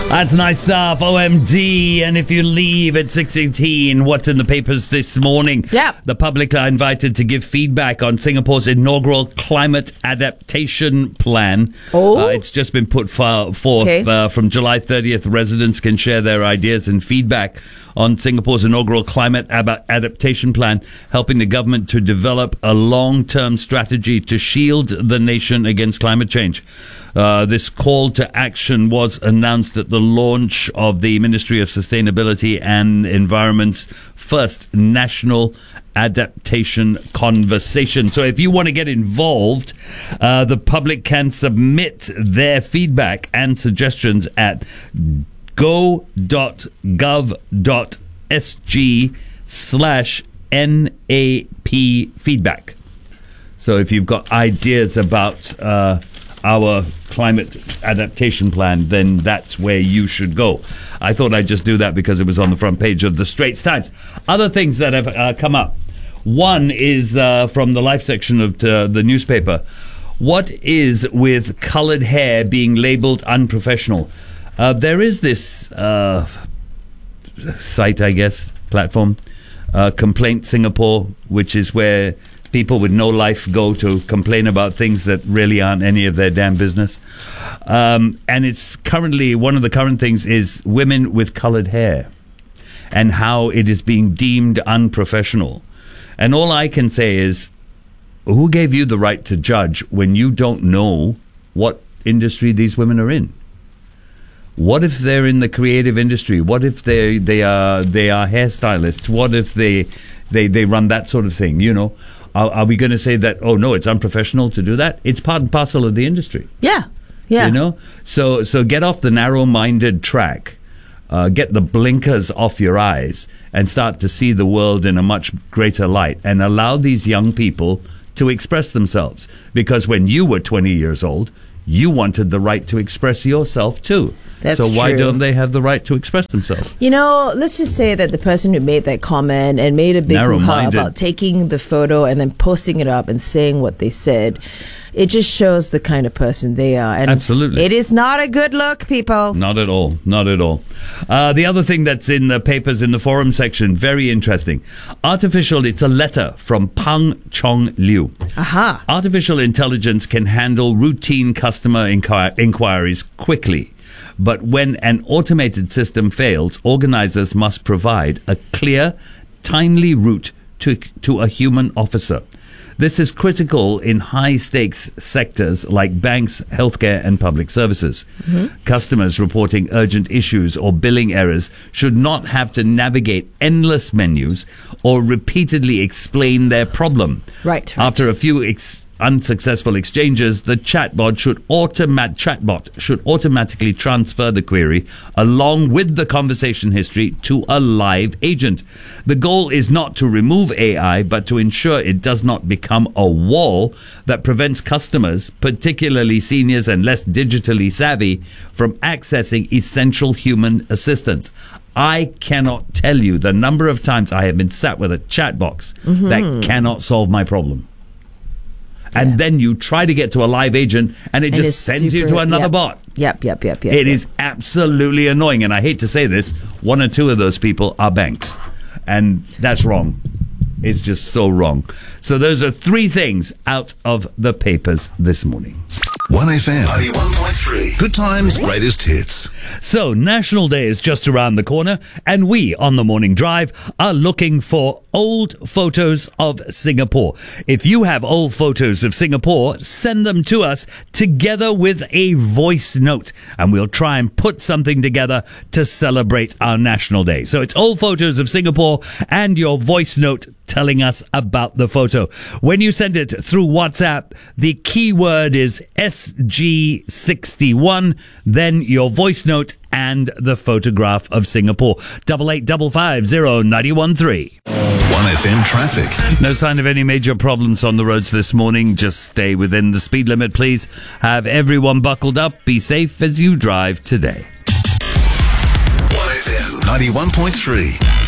That's nice stuff, OMD. And if you leave at 6:18, what's in the papers this morning? Yeah. The public are invited to give feedback on Singapore's inaugural climate adaptation plan. It's just been put forth. From July 30th, residents can share their ideas and feedback on Singapore's inaugural climate adaptation plan, helping the government to develop a long-term strategy to shield the nation against climate change. This call to action was announced at the launch of the Ministry of Sustainability and Environment's first national adaptation conversation. So if you want to get involved, the public can submit their feedback and suggestions at go.gov.sg/NAP feedback. So if you've got ideas about our climate adaptation plan, then that's where you should go. I thought I'd just do that because it was on the front page of the Straits Times. Other things that have come up. One is from the life section of the newspaper. What is with coloured hair being labelled unprofessional? There is this site, I guess, platform, Complaint Singapore, which is where people with no life go to complain about things that really aren't any of their damn business. And it's currently, one of the current things is women with coloured hair and how it is being deemed unprofessional. And all I can say is, who gave you the right to judge when you don't know what industry these women are in? What if they're in the creative industry? What if they are hairstylists? What if they run that sort of thing? You know, are we going to say that? Oh no, it's unprofessional to do that. It's part and parcel of the industry. Yeah. You know, so get off the narrow-minded track. Get the blinkers off your eyes and start to see the world in a much greater light, and allow these young people to express themselves. Because when you were 20 years old, you wanted the right to express yourself too. That's so why true. don't they have the right to express themselves? You know, let's just say that the person who made that comment and made a big hoo-ha about taking the photo and then posting it up and saying what they said, it just shows the kind of person they are. And absolutely. It is not a good look, people. Not at all. Not at all. The other thing that's in the papers in the forum section, very interesting. It's a letter from Pang Chong Liu. Aha. Artificial intelligence can handle routine customer inquiries quickly. But when an automated system fails, organizers must provide a clear, timely route to a human officer. This is critical in high-stakes sectors like banks, healthcare, and public services. Mm-hmm. Customers reporting urgent issues or billing errors should not have to navigate endless menus or repeatedly explain their problem. Right. After a few unsuccessful exchanges, the chatbot should automatically transfer the query along with the conversation history to a live agent. The goal is not to remove AI, but to ensure it does not become a wall that prevents customers, particularly seniors and less digitally savvy, from accessing essential human assistance. I cannot tell you the number of times I have been sat with a chat box that cannot solve my problem. And then you try to get to a live agent and it just sends you to another bot. Yep. It is absolutely annoying. And I hate to say this, one or two of those people are banks. And that's wrong. It's just so wrong. So those are three things out of the papers this morning. 1FM 91.3. Good times, greatest hits. So, National Day is just around the corner, and we, on the Morning Drive, are looking for old photos of Singapore. If you have old photos of Singapore, send them to us together with a voice note, and we'll try and put something together to celebrate our National Day. So, it's old photos of Singapore and your voice note telling us about the photo. When you send it through WhatsApp, the keyword is SG61, then your voice note and the photograph of Singapore. 88550913. 1FM traffic. No sign of any major problems on the roads this morning. Just stay within the speed limit, please. Have everyone buckled up. Be safe as you drive today. 1FM 91.3.